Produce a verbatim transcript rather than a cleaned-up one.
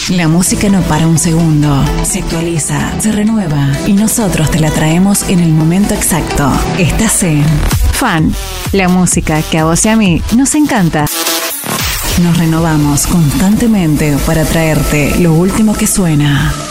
La música no para un segundo, se actualiza, se renueva y nosotros te la traemos en el momento exacto. Estás en Fan, la música que a vos y a mí nos encanta. Nos renovamos constantemente para traerte lo último que suena.